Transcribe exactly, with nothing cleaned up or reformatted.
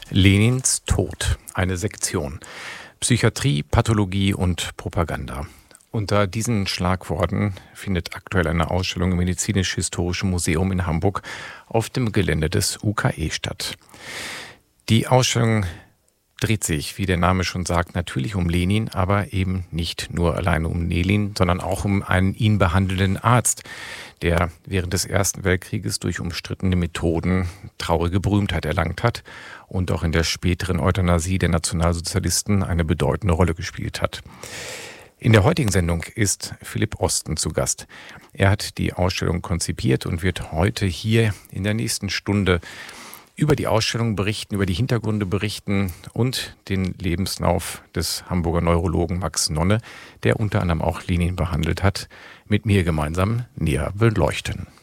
Lenins Tod, eine Sektion. Psychiatrie, Pathologie und Propaganda. Unter diesen Schlagworten findet aktuell eine Ausstellung im Medizinisch-Historischen Museum in Hamburg auf dem Gelände des U K E statt. Die Ausstellung dreht sich, wie der Name schon sagt, natürlich um Lenin, aber eben nicht nur alleine um Lenin, sondern auch um einen ihn behandelnden Arzt, der während des Ersten Weltkrieges durch umstrittene Methoden traurige Berühmtheit erlangt hat und auch in der späteren Euthanasie der Nationalsozialisten eine bedeutende Rolle gespielt hat. In der heutigen Sendung ist Philipp Osten zu Gast. Er hat die Ausstellung konzipiert und wird heute hier in der nächsten Stunde über die Ausstellung berichten, über die Hintergründe berichten und den Lebenslauf des Hamburger Neurologen Max Nonne, der unter anderem auch Lenin behandelt hat, mit mir gemeinsam näher beleuchten.